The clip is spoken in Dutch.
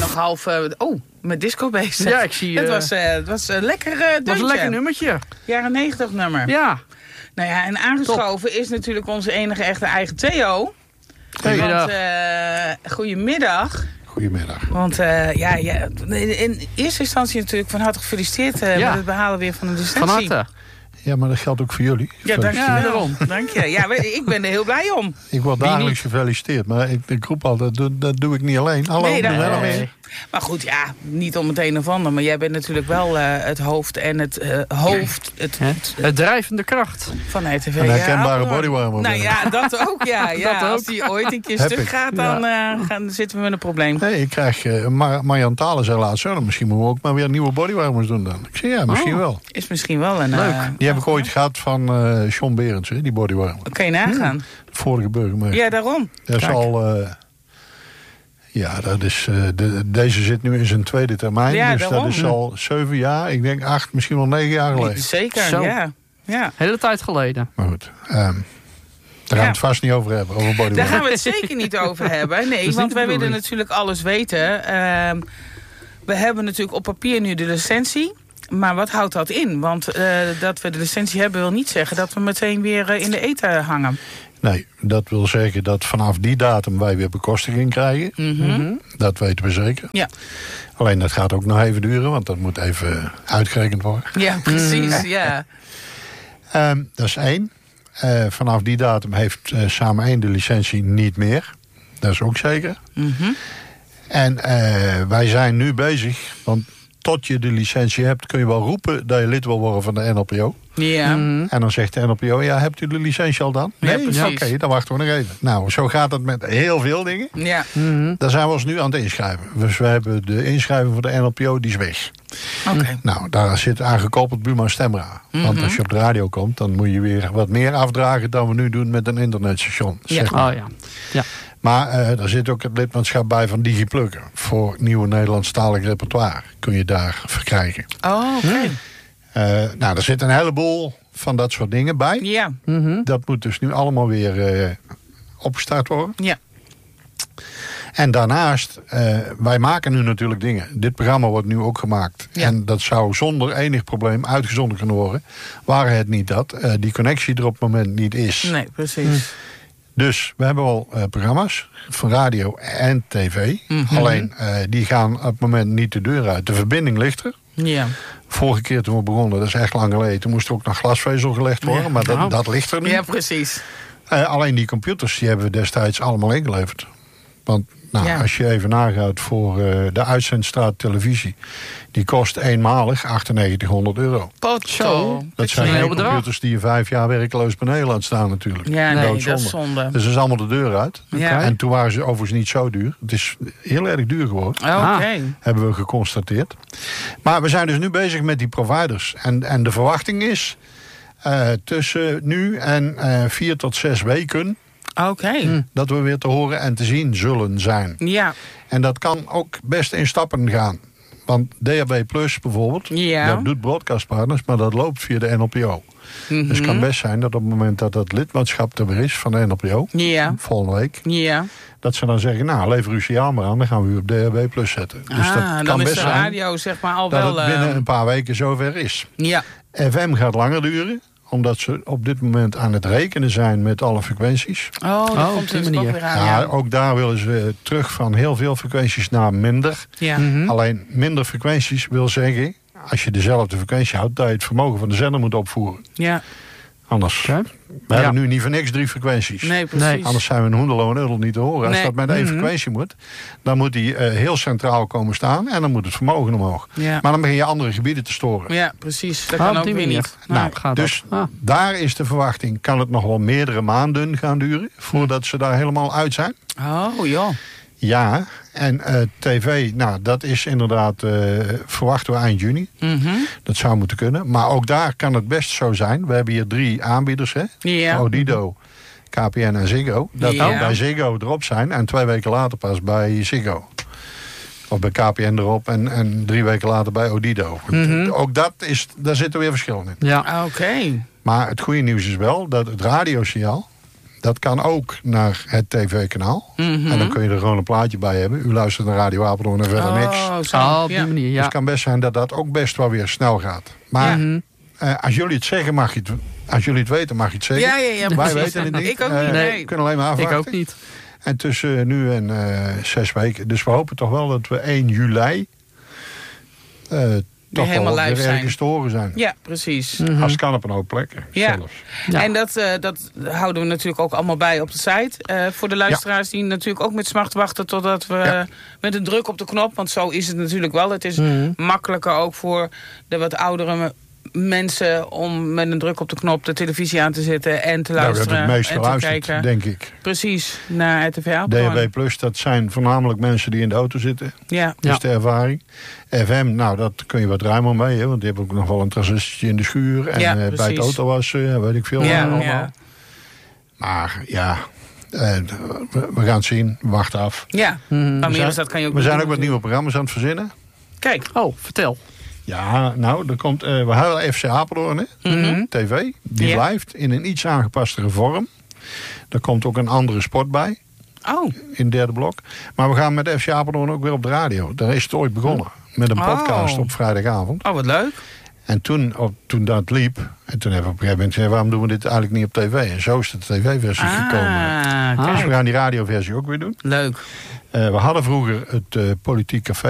nog half... met disco bezig. Ja, ik zie... Het was een lekker deuntje. Het was een lekker nummertje. Jaren 90 nummer. Ja. Nou ja, en aangeschoven is natuurlijk onze enige echte eigen Theo. Goedemiddag. Goedemiddag. Goedemiddag. Want in eerste instantie natuurlijk van harte gefeliciteerd met het behalen weer van de licentie. Van harte. Ja, maar dat geldt ook voor jullie. Ja, dank je wel. Daarom. Dank je. Ja, ik ben er heel blij om. Ik word dagelijks gefeliciteerd, maar ik roep al, dat doe ik niet alleen. Hallo, nee, maar goed, ja, niet om het een of ander. Maar jij bent natuurlijk wel het hoofd en het het drijvende kracht van RTV. Een herkenbare bodywarmer. Nou ja, dat ook, ja. Dat ook. Als die ooit een keer stuk gaat, dan zitten we met een probleem. Nee, ik krijg... Marjan Thalen zei laatst, misschien moeten we ook maar weer nieuwe bodywarmers doen dan. Ik zei, ja, misschien wel. Is misschien wel een... Leuk. Die heb ik ooit gehad van John Berends, die bodywarmer. Kun je nagaan? De vorige burgemeester. Ja, daarom. Dat is al... dat is, deze zit nu in zijn tweede termijn. Ja, dus daarom. dat is al 7 jaar. Ik denk 8, misschien wel 9 jaar geleden. Zeker, Zo. ja. Hele tijd geleden. Maar goed, daar gaan we het vast niet over hebben. Over bodywarmer. Daar gaan we het zeker niet over hebben. Nee, want wij willen natuurlijk alles weten. We hebben natuurlijk op papier nu de licentie. Maar wat houdt dat in? Want dat we de licentie hebben wil niet zeggen dat we meteen weer in de ether hangen. Nee, dat wil zeggen dat vanaf die datum wij weer bekostiging krijgen. Mm-hmm. Dat weten we zeker. Ja. Alleen dat gaat ook nog even duren, want dat moet even uitgerekend worden. Ja, precies, ja. Dat is 1. Vanaf die datum heeft Samen 1 de licentie niet meer. Dat is ook zeker. Mm-hmm. En wij zijn nu bezig, want tot je de licentie hebt kun je wel roepen dat je lid wil worden van de NLPO. Ja. En dan zegt de NLPO, ja, hebt u de licentie al dan? Ja, Nee, precies. Oké, dan wachten we nog even. Nou, zo gaat het met heel veel dingen. Ja. Daar zijn we ons nu aan het inschrijven. Dus we hebben de inschrijving voor de NLPO, die is weg. Oké. Nou, daar zit aangekoppeld Buma Stemra. Want als je op de radio komt, dan moet je weer wat meer afdragen dan we nu doen met een internetstation. Ja. Zeg maar. Oh ja. Maar daar zit ook het lidmaatschap bij van DigiPlugger. Voor nieuwe Nederlandstalig repertoire kun je daar verkrijgen. Oh, oké. Nou, er zit een heleboel van dat soort dingen bij. Ja. Dat moet dus nu allemaal weer opgestart worden. Ja. En daarnaast, wij maken nu natuurlijk dingen. Dit programma wordt nu ook gemaakt. Ja. En dat zou zonder enig probleem uitgezonden kunnen worden. Waren het niet dat die connectie er op het moment niet is. Nee, precies. Dus we hebben al programma's van radio en tv. Alleen die gaan op het moment niet de deur uit. De verbinding ligt er. Ja. Vorige keer toen we begonnen, dat is echt lang geleden. Toen moest er ook nog glasvezel gelegd worden. Ja. Maar dat ligt er nu. Ja, precies. Alleen die computers die hebben we destijds allemaal ingeleverd. Want als je even nagaat voor de uitzendstraat televisie. Die kost eenmalig €9800. Potso. Dat zijn een geen heel bedrag. computers die je 5 jaar werkeleus bij Nederland staan natuurlijk. Ja, nee, Doodzonde. dat is zonde. Dus dat is allemaal de deur uit. Ja. En toen waren ze overigens niet zo duur. Het is heel erg duur geworden. Oké. Hebben we geconstateerd. Maar we zijn dus nu bezig met die providers. En de verwachting is tussen nu en 4 tot 6 weken... Oké. dat we weer te horen en te zien zullen zijn. Ja. En dat kan ook best in stappen gaan. Want DHB Plus bijvoorbeeld, dat doet Broadcastpartners, maar dat loopt via de NLPO. Dus het kan best zijn dat op het moment dat dat lidmaatschap er weer is van de NLPO, volgende week, dat ze dan zeggen, nou, lever uw signaal maar aan, dan gaan we u op DHB Plus zetten. Dus dat kan dan best is de zijn radio zeg maar al dat wel... het binnen een paar weken zover is. Ja. FM gaat langer duren, omdat ze op dit moment aan het rekenen zijn met alle frequenties. Oh, dat komt op die dus ook manier. weer aan. Ja, ook daar willen ze terug van heel veel frequenties naar minder. Ja. Alleen minder frequenties wil zeggen, als je dezelfde frequentie houdt, dat je het vermogen van de zender moet opvoeren. Ja. Anders. We hebben nu niet voor niks 3 frequenties. Nee, precies. Anders zijn we een hoendelo en udel niet te horen. Als dat met 1 frequentie moet, dan moet die heel centraal komen staan en dan moet het vermogen omhoog. Ja. Maar dan begin je andere gebieden te storen. Ja, precies. Dat kan ook weer niet. Nou, gaat dus dat. daar is de verwachting, kan het nog wel meerdere maanden gaan duren voordat ze daar helemaal uit zijn. Oh, joh. Ja, en tv, nou, dat is inderdaad, verwachten we eind juni. Dat zou moeten kunnen. Maar ook daar kan het best zo zijn. We hebben hier 3 aanbieders, hè? Ja. Odido, KPN en Ziggo. Dat Ja. ook bij Ziggo erop zijn en 2 weken later pas bij Ziggo. Of bij KPN erop en 3 weken later bij Odido. Ook dat is, daar zitten weer verschillen in. Ja. Oké. Maar het goede nieuws is wel dat het radiosignaal, Dat kan ook naar het tv-kanaal. En dan kun je er gewoon een plaatje bij hebben. U luistert naar Radio Apeldoorn en verder niks. Op die manier, ja. Dus het kan best zijn dat dat ook best wel weer snel gaat. Maar als jullie het zeggen, mag je het... Als jullie het weten, mag je het zeggen. Ja, wij weten het niet. Ik ook niet, nee. We kunnen alleen maar afwachten. Ik ook niet. En tussen nu en 6 weken. Dus we hopen toch wel dat we 1 juli... toch wel weer ergens te horen zijn. Ja, precies. Als het kan op een hoop plekken. Zelfs. Ja. En dat houden we natuurlijk ook allemaal bij op de site. Voor de luisteraars die natuurlijk ook met smacht wachten... totdat we met een druk op de knop... want zo is het natuurlijk wel. Het is makkelijker ook voor de wat oudere mensen... om met een druk op de knop de televisie aan te zetten... en te luisteren het meest en te kijken. Denk ik. Precies, naar RTV Apeldoorn. DHB+, dat zijn voornamelijk mensen die in de auto zitten. Ja. Dat is de ervaring. FM, nou, dat kun je wat ruimer mee. Hè, want die hebben ook nog wel een transistortje in de schuur. En bij het autowassen, weet ik veel. Allemaal. Ja. Maar ja... we gaan het zien. Wacht af. Ja, dat kan je ook we zijn ook wat nieuwe programma's aan het verzinnen. Kijk. Oh, vertel. Ja, nou, er komt, we hebben FC Apeldoorn, tv. Die blijft in een iets aangepastere vorm. Er komt ook een andere sport bij. Oh. In het derde blok. Maar we gaan met FC Apeldoorn ook weer op de radio. Daar is het ooit begonnen. Met een podcast op vrijdagavond. Oh, wat leuk. En toen dat liep, en toen hebben we op een gegeven moment gezegd... waarom doen we dit eigenlijk niet op tv? En zo is de tv-versie gekomen. Dus we gaan die radioversie ook weer doen. Leuk. We hadden vroeger het Politiek Café.